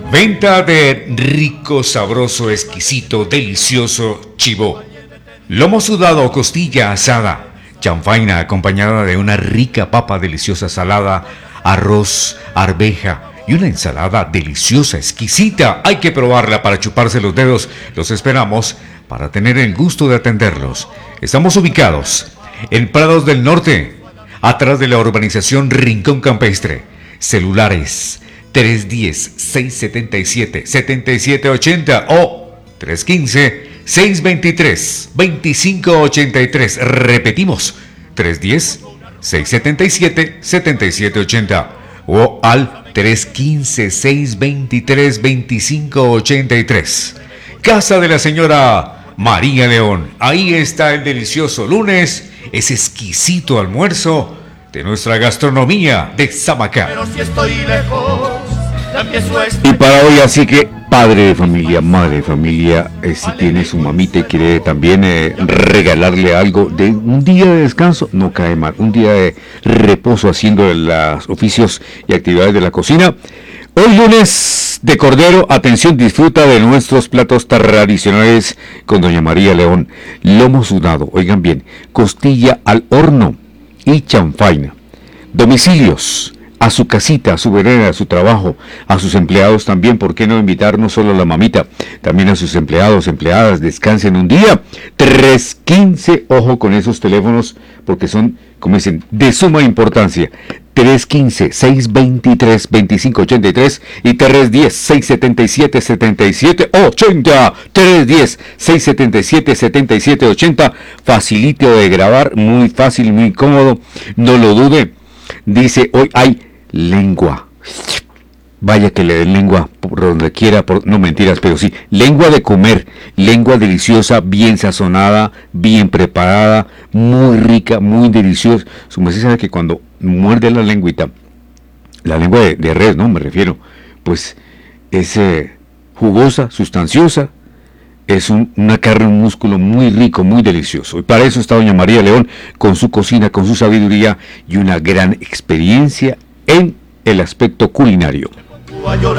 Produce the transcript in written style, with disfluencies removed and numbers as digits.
Venta de rico, sabroso, exquisito, delicioso chivo. Lomo sudado o costilla asada. Chanfaina acompañada de una rica papa deliciosa salada, arroz, arveja y una ensalada deliciosa, exquisita. Hay que probarla para chuparse los dedos. Los esperamos para tener el gusto de atenderlos. Estamos ubicados en Prados del Norte, atrás de la urbanización Rincón Campestre. Celulares 310-677-7780 o 315-623-2583. Repetimos, 310-677-7780 o al 315-623-2583. Casa de la señora María León. Ahí está el delicioso lunes, ese exquisito almuerzo de nuestra gastronomía de Samacá. Pero si estoy lejos, ya empiezo a Y para hoy, así que padre de familia, madre de familia, si tiene su mamita y quiere también regalarle algo de un día de descanso, no cae mal, un día de reposo haciendo los oficios y actividades de la cocina. Hoy lunes de cordero, atención, disfruta de nuestros platos tradicionales con doña María León. Lomo sudado, oigan bien, costilla al horno y chanfaina. Domicilios, a su casita, a su vereda, a su trabajo, a sus empleados también. ¿Por qué no invitar no solo a la mamita, también a sus empleados, empleadas? Descansen un día. 315, ojo con esos teléfonos porque son, como dicen, de suma importancia. 315-623-2583 y 310-677-7780. 310-677-7780. Facilito de grabar, muy fácil, muy cómodo. No lo dude. Dice, hoy hay lengua. Vaya que le den lengua por donde quiera, no mentiras, pero sí, lengua de comer, lengua deliciosa, bien sazonada, bien preparada, muy rica, muy deliciosa. Su merced sabe que cuando muerde la lengüita, la lengua de res, ¿no? Me refiero, pues es jugosa, sustanciosa, es una carne, un músculo muy rico, muy delicioso. Y para eso está doña María León con su cocina, con su sabiduría y una gran experiencia en el aspecto culinario.